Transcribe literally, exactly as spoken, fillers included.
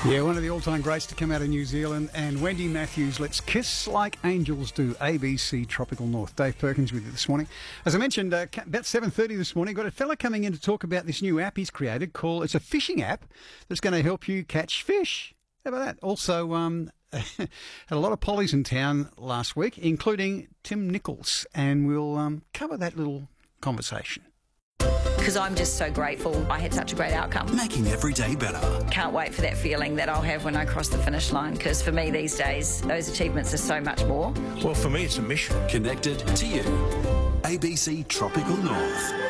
Yeah, one of the all-time greats to come out of New Zealand, and Wendy Matthews, Let's Kiss Like Angels Do, A B C Tropical North. Dave Perkins with you this morning. As I mentioned, uh, about seven thirty this morning, got a fella coming in to talk about this new app he's created called, it's a fishing app that's going to help you catch fish. How about that? Also, um, had a lot of pollies in town last week, including Tim Nichols, and we'll um, cover that little conversation. Because I'm just so grateful I had such a great outcome. Making every day better. Can't wait for that feeling that I'll have when I cross the finish line, because for me these days, those achievements are so much more. Well, for me, it's a mission. Connected to you. A B C Tropical North.